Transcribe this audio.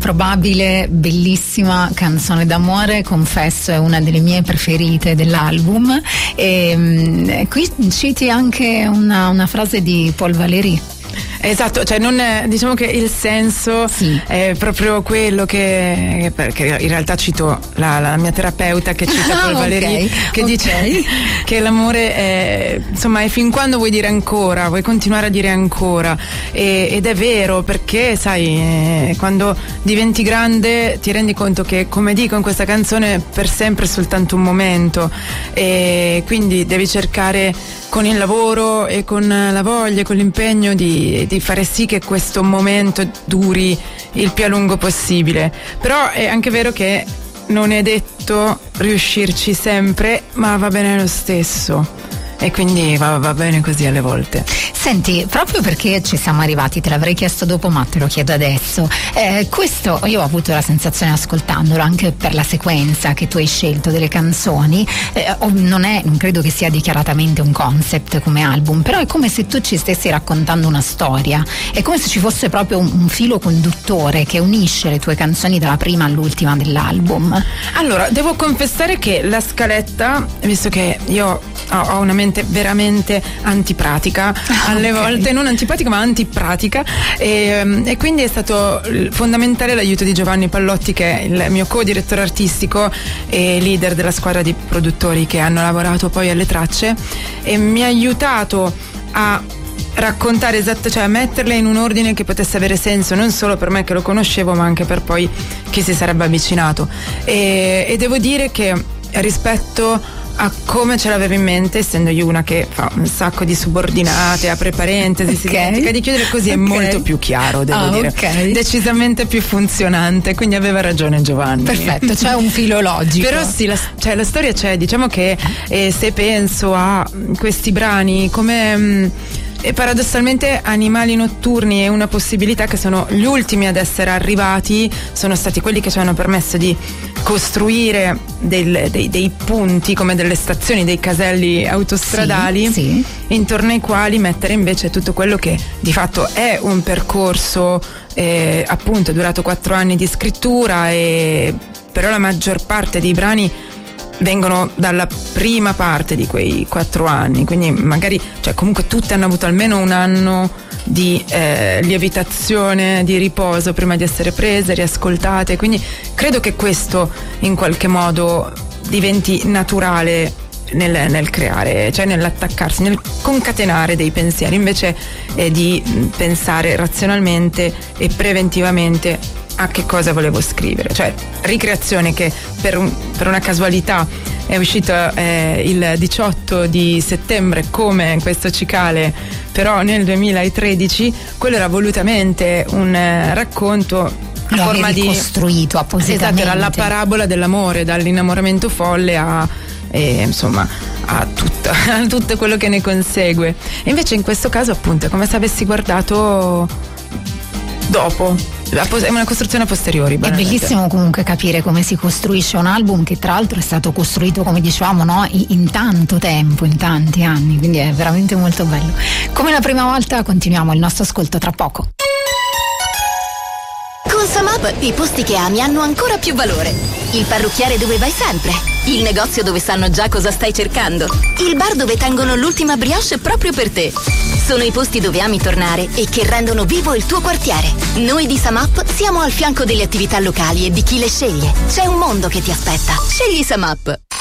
improbabile, bellissima canzone d'amore, confesso è una delle mie preferite dell'album. E qui citi anche una frase di Paul Valéry. Esatto, cioè non è, diciamo che il senso è proprio quello che perché in realtà cito la mia terapeuta che cita Paul Valéry, che dice che l'amore è, insomma, è fin quando vuoi dire ancora, vuoi continuare a dire ancora, ed è vero, perché sai, quando diventi grande ti rendi conto che, come dico in questa canzone, per sempre è soltanto un momento, e quindi devi cercare con il lavoro e con la voglia e con l'impegno di fare sì che questo momento duri il più a lungo possibile. Però è anche vero che non è detto riuscirci sempre, ma va bene lo stesso. E quindi va bene così alle volte. Senti, proprio perché ci siamo arrivati, te l'avrei chiesto dopo ma te lo chiedo adesso, questo io ho avuto la sensazione ascoltandolo, anche per la sequenza che tu hai scelto delle canzoni, non credo che sia dichiaratamente un concept come album, però è come se tu ci stessi raccontando una storia, è come se ci fosse proprio un filo conduttore che unisce le tue canzoni dalla prima all'ultima dell'album. Allora, devo confessare che la scaletta, visto che io ho una mente veramente antipratica, alle volte non antipatica ma antipratica, e quindi è stato fondamentale l'aiuto di Giovanni Pallotti, che è il mio co-direttore artistico e leader della squadra di produttori che hanno lavorato poi alle tracce, e mi ha aiutato a raccontare cioè a metterle in un ordine che potesse avere senso non solo per me che lo conoscevo, ma anche per poi chi si sarebbe avvicinato, e devo dire che rispetto a come ce l'avevo in mente, essendo io una che fa un sacco di subordinate, apre parentesi, si dimentica di chiudere, così è molto più chiaro, devo dire, decisamente più funzionante, quindi aveva ragione Giovanni. Perfetto, c'è un filo logico. Però sì, la storia c'è, diciamo che se penso a questi brani come e paradossalmente Animali notturni è una possibilità, che sono gli ultimi ad essere arrivati, sono stati quelli che ci hanno permesso di costruire dei punti come delle stazioni, dei caselli autostradali, intorno ai quali mettere invece tutto quello che di fatto è un percorso appunto è durato 4 anni di scrittura, e però la maggior parte dei brani vengono dalla prima parte di quei 4 anni, quindi magari, cioè comunque tutte hanno avuto almeno un anno di lievitazione, di riposo prima di essere prese, riascoltate, quindi credo che questo in qualche modo diventi naturale nel creare, cioè nell'attaccarsi, nel concatenare dei pensieri, invece di pensare razionalmente e preventivamente a che cosa volevo scrivere. Cioè Ricreazione, che per una casualità è uscito il 18 di settembre come questo cicale, però nel 2013, quello era volutamente un racconto a forma di costruito appositamente. Esatto, era la parabola dell'amore, dall'innamoramento folle a insomma a tutto quello che ne consegue. E invece in questo caso appunto è come se avessi guardato dopo, è una costruzione a posteriori. È bellissimo comunque capire come si costruisce un album che tra l'altro è stato costruito, come dicevamo, no? in tanto tempo, in tanti anni, quindi è veramente molto bello. Come la prima volta continuiamo il nostro ascolto tra poco. Con Samap i posti che ami hanno ancora più valore. Il parrucchiere dove vai sempre, il negozio dove sanno già cosa stai cercando, il bar dove tengono l'ultima brioche proprio per te. Sono i posti dove ami tornare e che rendono vivo il tuo quartiere. Noi di Samap siamo al fianco delle attività locali e di chi le sceglie. C'è un mondo che ti aspetta. Scegli Samap.